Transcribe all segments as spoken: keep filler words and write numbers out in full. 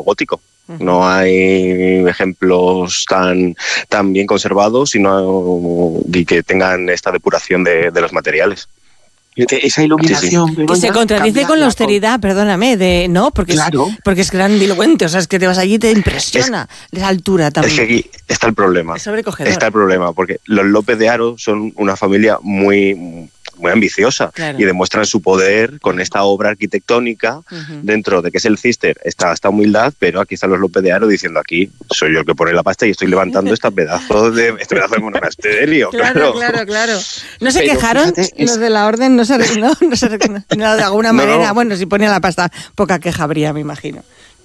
gótico. No hay ejemplos tan, tan bien conservados sino, y que tengan esta depuración de, de los materiales. Esa iluminación... Sí, sí. Que se contradice con la austeridad, con... perdóname, de no, porque, claro. es, porque es grandilocuente, o sea, es que te vas allí y te impresiona es, esa altura también. Es que aquí está el problema. Es sobrecogedor. Está el problema, porque los López de Haro son una familia muy... muy ambiciosa, claro. y demuestran su poder con esta obra arquitectónica, uh-huh. dentro de que es el Cister, está esta humildad, pero aquí están los López de Haro diciendo, aquí soy yo el que pone la pasta y estoy levantando este pedazo de este pedazo de monasterio. Claro, claro, claro, claro. ¿No se pero, quejaron fíjate, es... los de la orden? No se, no, no se no, de alguna manera, no, no. Bueno, si ponía la pasta, poca queja habría, me imagino.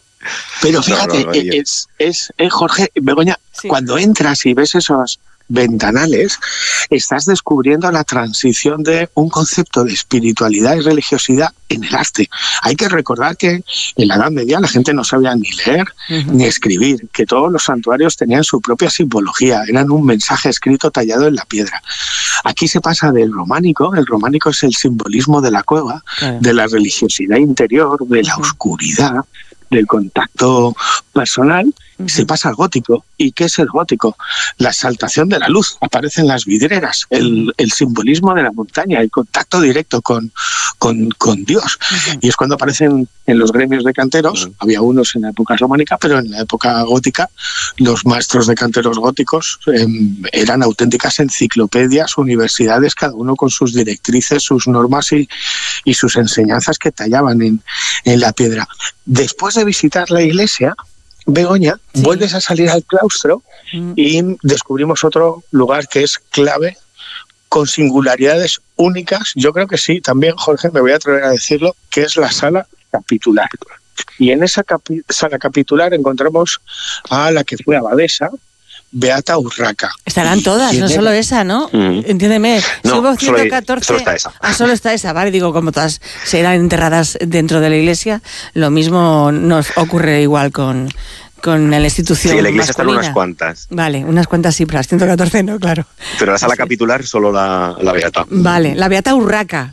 Pero fíjate, no, no, no, es, es, es Jorge, Begoña, sí. cuando entras y ves esos ventanales, estás descubriendo la transición de un concepto de espiritualidad y religiosidad en el arte. Hay que recordar que en la Edad Media la gente no sabía ni leer uh-huh. ni escribir, que todos los santuarios tenían su propia simbología, eran un mensaje escrito tallado en la piedra. Aquí se pasa del románico, el románico es el simbolismo de la cueva, uh-huh. de la religiosidad interior, de la uh-huh. oscuridad, del contacto personal, uh-huh. se pasa al gótico. ¿Y qué es el gótico? La exaltación de la luz, aparecen las vidrieras, el, el simbolismo de la montaña, el contacto directo con, con, con Dios. Uh-huh. Y es cuando aparecen en los gremios de canteros, uh-huh. había unos en la época románica, pero en la época gótica, los maestros de canteros góticos eh, eran auténticas enciclopedias, universidades, cada uno con sus directrices, sus normas y, y sus enseñanzas que tallaban en, en la piedra. Después de visitar la iglesia, Begoña, sí. vuelves a salir al claustro mm. y descubrimos otro lugar que es clave, con singularidades únicas. Yo creo que sí, también, Jorge, me voy a atrever a decirlo, que es la sala capitular. Y en esa capi- sala capitular encontramos a la que fue abadesa, Beata Urraca. Estarán todas, no solo esa, ¿no? Mm. Entiéndeme, no, si hubo ciento catorce... Solo, solo está esa. Ah, solo está esa, vale, digo, como todas serán enterradas dentro de la iglesia, lo mismo nos ocurre igual con, con la institución Sí, en la iglesia masculina. Están unas cuantas. Vale, unas cuantas sí, pero las ciento catorce no, claro. Pero la sala sí. capitular solo la, la Beata. Vale, la Beata Urraca.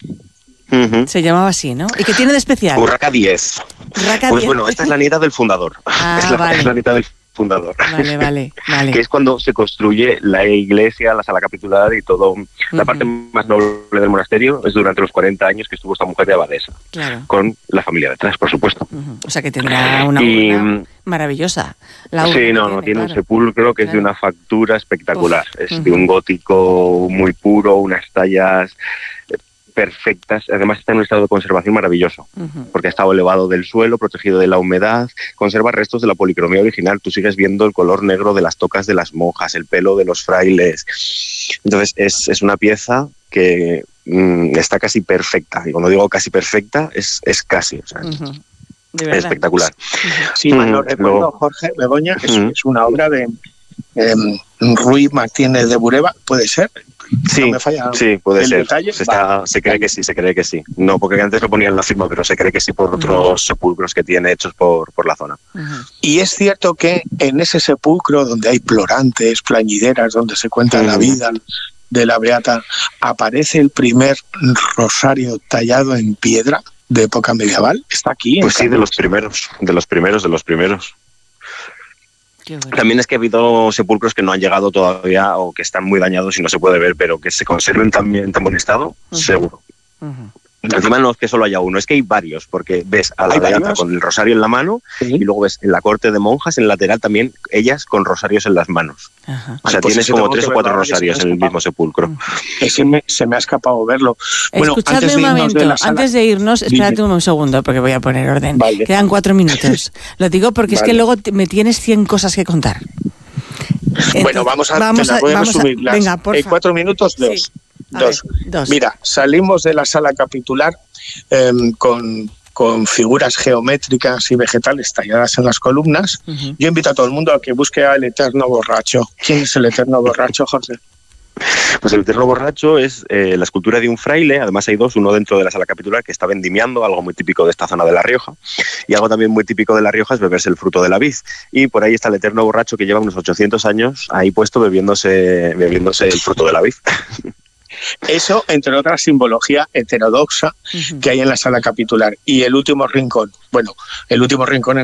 Uh-huh. Se llamaba así, ¿no? ¿Y qué tiene de especial? Urraca diez. Urraca pues diez. Bueno, esta es la nieta del fundador. Ah, es, la, vale. es la nieta del fundador. Vale, vale, vale. Que es cuando se construye la iglesia, la sala capitular y todo. Uh-huh. La parte más noble del monasterio es durante los cuarenta años que estuvo esta mujer de abadesa. Claro. Con la familia detrás, por supuesto. Uh-huh. O sea que tendrá una y, urna maravillosa. La sí, no, tiene, no, tiene claro. un sepulcro que claro. es de una factura espectacular. Uf. Es uh-huh. de un gótico muy puro, unas tallas perfectas, además está en un estado de conservación maravilloso, uh-huh. porque ha estado elevado del suelo, protegido de la humedad, conserva restos de la policromía original, tú sigues viendo el color negro de las tocas de las monjas, el pelo de los frailes, entonces es, es una pieza que mmm, está casi perfecta, y cuando digo casi perfecta, es, es casi, o sea, uh-huh. es espectacular. Uh-huh. Sí, mal no recuerdo, Luego, Jorge, Begoña, es, uh-huh. es una obra de eh, Ruy Martínez de Bureba, ¿puede ser? Sí, no me falla sí, puede el ser. Detalle. Se, está, se cree que sí, se cree que sí. No, porque antes lo ponían en la firma, pero se cree que sí por otros uh-huh. sepulcros que tiene hechos por, por la zona. Uh-huh. Y es cierto que en ese sepulcro donde hay plorantes, plañideras, donde se cuenta uh-huh. la vida de la Beata, aparece el primer rosario tallado en piedra de época medieval. Está aquí. Pues sí, de los primeros, de los primeros, de los primeros. Bueno. También es que ha habido sepulcros que no han llegado todavía o que están muy dañados y no se puede ver, pero que se conserven también en tan buen estado, uh-huh. seguro. Uh-huh. Encima no es que solo haya uno, es que hay varios, porque ves a la Beata con el rosario en la mano ¿Sí? y luego ves en la corte de monjas, en el lateral también, ellas con rosarios en las manos. Ajá. O sea, pues tienes como tres o cuatro rosarios en el mismo sepulcro. Ese me, se me ha escapado verlo. Bueno, Escuchadme antes de un momento, de sala, antes de irnos, espérate un segundo, porque voy a poner orden. Vale. Quedan cuatro minutos. Lo digo porque vale. es que luego me tienes cien cosas que contar. Entonces, bueno, vamos a, vamos a, voy a resumir. Las, venga, en cuatro minutos, dos. Sí. Dos. Ver, dos. Mira, salimos de la sala capitular eh, con, con figuras geométricas y vegetales talladas en las columnas. Uh-huh. Yo invito a todo el mundo a que busque al Eterno Borracho. ¿Quién es el Eterno Borracho, José? Pues el Eterno Borracho es eh, la escultura de un fraile, además hay dos, uno dentro de la sala capitular que está vendimiando, algo muy típico de esta zona de La Rioja, y algo también muy típico de La Rioja es beberse el fruto de la vid, y por ahí está el Eterno Borracho que lleva unos ochocientos años ahí puesto bebiéndose, bebiéndose el fruto de la vid. Eso, entre otras, simbología heterodoxa uh-huh. que hay en la sala capitular. Y el último rincón, bueno, el último rincón en